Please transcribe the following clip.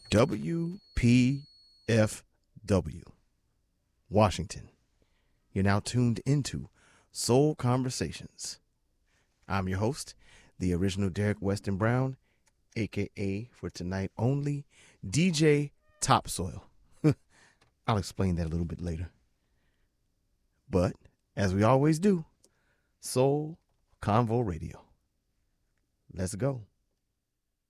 WPFW, Washington. You're now tuned into Soul Conversations. I'm your host, the original Derek Weston Brown, a.k.a. for tonight only, DJ Topsoil. I'll explain that a little bit later. But, as we always do, Soul Convo Radio. Let's go.